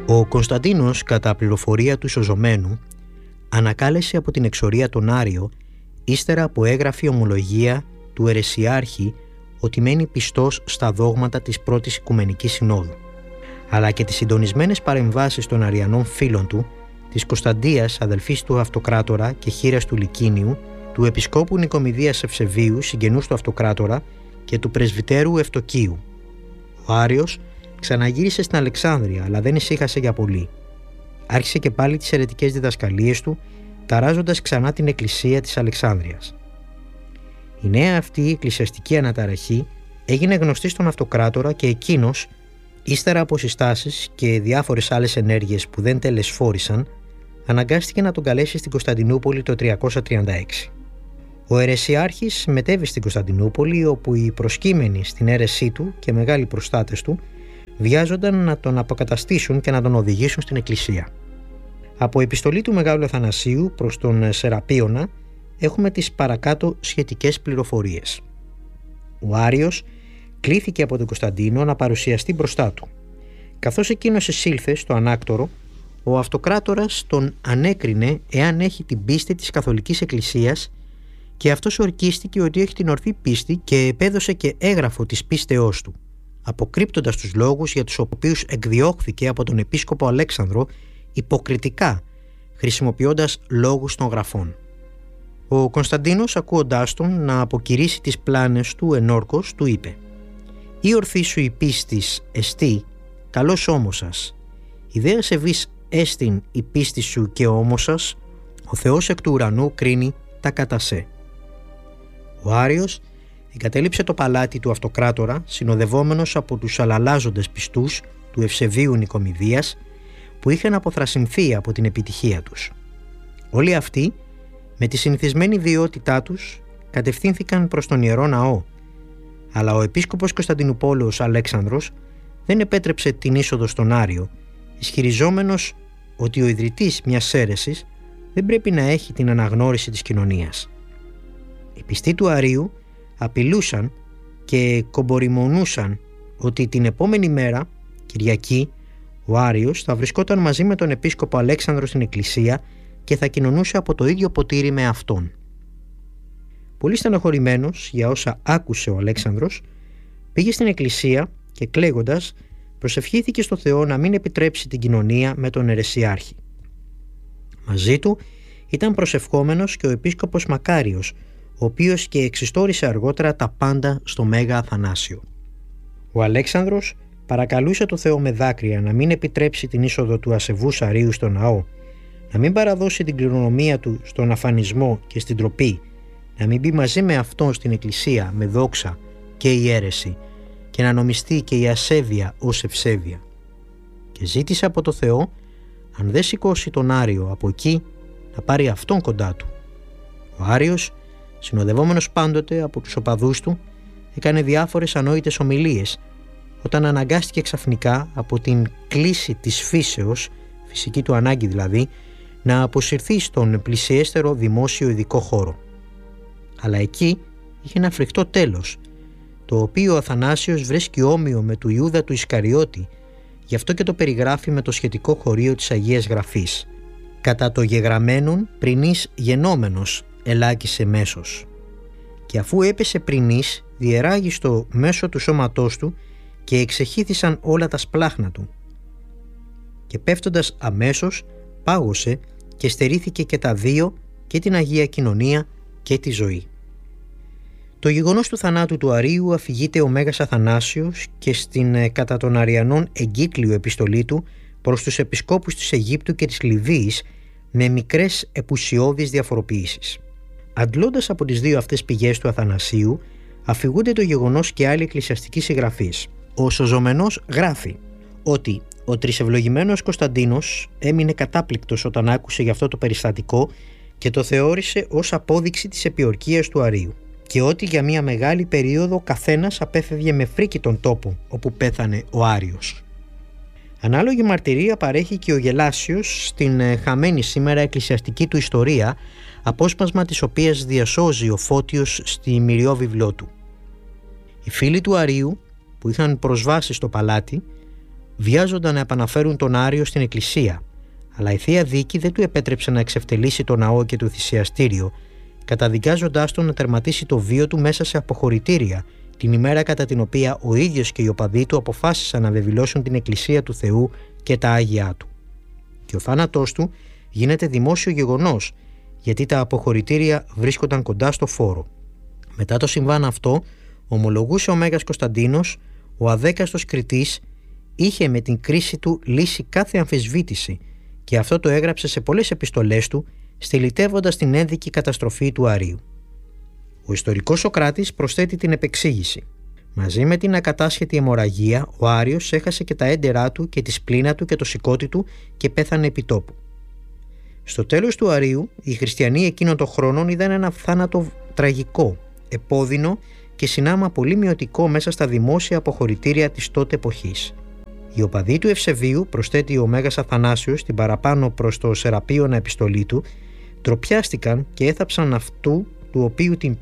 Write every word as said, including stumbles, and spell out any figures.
Ο Κωνσταντίνος, κατά πληροφορία του σωζωμένου, ανακάλεσε από την εξορία τον Άριο ύστερα από έγγραφη ομολογία του αιρεσιάρχη ότι μένει πιστός στα δόγματα της πρώτης Οικουμενικής Συνόδου, αλλά και τις συντονισμένες παρεμβάσεις των Αριανών φίλων του, της Κωνσταντίας, αδελφής του Αυτοκράτορα και χήρας του Λυκίνιου, του Επισκόπου Νικομηδίας Ευσεβίου, συγγενούς του Αυτοκράτορα, και του Πρεσβυτέρου Ευτοκίου. Ο Άριος ξαναγύρισε στην Αλεξάνδρεια, αλλά δεν ησύχασε για πολύ. Άρχισε και πάλι τις αιρετικές διδασκαλίες του, ταράζοντας ξανά την εκκλησία της Αλεξάνδρειας. Η νέα αυτή εκκλησιαστική αναταραχή έγινε γνωστή στον Αυτοκράτορα και εκείνος, ύστερα από συστάσεις και διάφορες άλλες ενέργειες που δεν τελεσφόρησαν, αναγκάστηκε να τον καλέσει στην Κωνσταντινούπολη το τριακόσια τριάντα έξι. Ο αιρεσιάρχης μετέβη στην Κωνσταντινούπολη, όπου οι προσκύμενοι στην αίρεσή του και μεγάλοι προστάτες του βιάζονταν να τον αποκαταστήσουν και να τον οδηγήσουν στην εκκλησία. Από επιστολή του Μεγάλου Αθανασίου προς τον Σεραπίωνα έχουμε τις παρακάτω σχετικές πληροφορίες. Ο Άριος κλήθηκε από τον Κωνσταντίνο να παρουσιαστεί μπροστά του. Καθώς εκείνος εισήλθε στο ανάκτορο, ο Αυτοκράτορας τον ανέκρινε εάν έχει την πίστη της Καθολικής Εκκλησίας, και αυτός ορκίστηκε ότι έχει την ορθή πίστη και επέδωσε και έγγραφο της πίστεώς του, αποκρύπτοντας τους λόγους για τους οποίους εκδιώχθηκε από τον Επίσκοπο Αλέξανδρο υποκριτικά, χρησιμοποιώντας λόγους των γραφών. Ο Κωνσταντίνος, ακούοντάς τον να αποκηρύσει τις πλάνες του ενόρκος, του είπε: «Η ορθή σου η πίστης εστί, καλός όμωσας. Ιδέα σεβής έστιν η πίστη σου και όμωσας, ο Θεός εκ του ουρανού κρίνει τα κατά σε». Ο Άριος εγκατέλειψε το παλάτι του Αυτοκράτορα, συνοδευόμενος από τους αλλαλάζοντες πιστούς του Ευσεβίου Νικομηδίας, που είχαν αποθρασινθεί από την επιτυχία τους. Όλοι αυτοί, με τη συνηθισμένη ιδιότητά τους, κατευθύνθηκαν προς τον Ιερό Ναό, αλλά ο Επίσκοπος Κωνσταντινουπόλεως Αλέξανδρος δεν επέτρεψε την είσοδο στον Άριο, ισχυριζόμενος ότι ο ιδρυτής μιας αίρεσης δεν πρέπει να έχει την αναγνώριση της κοινωνίας. Οι πιστοί του Αρίου απειλούσαν και κομπορημονούσαν ότι την επόμενη μέρα, Κυριακή, ο Άριος θα βρισκόταν μαζί με τον Επίσκοπο Αλέξανδρο στην εκκλησία και θα κοινωνούσε από το ίδιο ποτήρι με αυτόν. Πολύ στενοχωρημένος για όσα άκουσε ο Αλέξανδρος, πήγε στην εκκλησία και κλαίγοντας προσευχήθηκε στο Θεό να μην επιτρέψει την κοινωνία με τον αιρεσιάρχη. Μαζί του ήταν προσευχόμενος και ο Επίσκοπος Μακάριος, ο οποίος και εξιστόρισε αργότερα τα πάντα στο Μέγα Αθανάσιο. Ο Αλέξανδρος παρακαλούσε το Θεό με δάκρυα να μην επιτρέψει την είσοδο του ασεβούς Αρίου στο ναό, να μην παραδώσει την κληρονομία του στον αφανισμό και στην τροπή, να μην μπει μαζί με αυτόν στην εκκλησία με δόξα και η αίρεση και να νομιστεί και η ασέβεια ως ευσέβεια. Και ζήτησε από το Θεό, αν δεν σηκώσει τον Άριο από εκεί, να πάρει αυτόν κοντά του. Ο Άριος, συνοδευόμενος πάντοτε από τους οπαδούς του, έκανε διάφορες ανόητες ομιλίες, όταν αναγκάστηκε ξαφνικά από την κλίση της φύσεως, φυσική του ανάγκη δηλαδή, να αποσυρθεί στον πλησιέστερο δημόσιο ειδικό χώρο. Αλλά εκεί είχε ένα φρικτό τέλος, το οποίο ο Αθανάσιος βρίσκει όμοιο με του Ιούδα του Ισκαριώτη, γι' αυτό και το περιγράφει με το σχετικό χωρίο της Αγίας Γραφής. «Κατά το γεγραμμένον πρινής γενόμενος ελάκησε μέσος». Και αφού έπεσε πρινής, διεράγιστο μέσω του σώματός του και εξεχύθησαν όλα τα σπλάχνα του. Και πέφτοντας αμέσως πάγωσε και στερήθηκε και τα δύο, και την Αγία Κοινωνία και τη ζωή. Το γεγονός του θανάτου του Αρίου αφηγείται ο Μέγας Αθανάσιος και στην κατά των Αριανών εγκύκλιο επιστολή του προς τους επισκόπους της Αιγύπτου και της Λιβύης, με μικρές επουσιώδεις διαφοροποιήσεις. Αντλώντας από τις δύο αυτές πηγές του Αθανασίου, αφηγούνται το γεγονός και άλλοι εκκλησιαστικοί συγγραφείς. Ο Σωζωμενός γράφει ότι ο τρισευλογημένος Κωνσταντίνος έμεινε κατάπληκτος όταν άκουσε για αυτό το περιστατικό και το θεώρησε ως απόδειξη της επιορκίας του Αρίου, και ότι για μια μεγάλη περίοδο καθένας απέφευγε με φρίκη τον τόπο όπου πέθανε ο Άριος. Ανάλογη μαρτυρία παρέχει και ο Γελάσιος στην χαμένη σήμερα εκκλησιαστική του ιστορία, απόσπασμα της οποίας διασώζει ο Φώτιος στη μυριό βιβλίο του. Οι φίλοι του Αρίου, που είχαν προσβάσει στο παλάτι, βιάζονταν να επαναφέρουν τον Άριο στην εκκλησία, αλλά η Θεία Δίκη δεν του επέτρεψε να εξευτελίσει το ναό και το θυσιαστήριο, καταδικάζοντάς τον να τερματίσει το βίο του μέσα σε αποχωρητήρια, την ημέρα κατά την οποία ο ίδιος και οι οπαδοί του αποφάσισαν να βεβηλώσουν την εκκλησία του Θεού και τα Άγια του. Και ο θάνατός του γίνεται δημόσιο γεγονός, γιατί τα αποχωρητήρια βρίσκονταν κοντά στο φόρο. Μετά το συμβάν αυτό, ομολογούσε ο Μέγας Κωνσταντίνος, ο αδέκαστος κριτής είχε με την κρίση του λύσει κάθε αμφισβήτηση, και αυτό το έγραψε σε πολλές επιστολές του, στυλιτεύοντας την ένδικη καταστροφή του Αρίου. Ο ιστορικός Σωκράτης προσθέτει την επεξήγηση. Μαζί με την ακατάσχετη αιμορραγία, ο Άριος έχασε και τα έντερά του και τη σπλήνα του και το σηκώτη του και πέθανε επί τόπου. Στο τέλος του Αρίου, οι χριστιανοί εκείνων των χρόνων είδαν ένα θάνατο τραγικό, επώδυνο και συνάμα πολύ μειωτικό μέσα στα δημόσια αποχωρητήρια της τότε εποχής. Οι οπαδοί του Ευσεβίου, προσθέτει ο Μέγας Αθανάσιος στην παραπάνω προς το Σεραπείωνα επιστολή του, τροπιάστηκαν και έθαψαν αυτού του οποίου την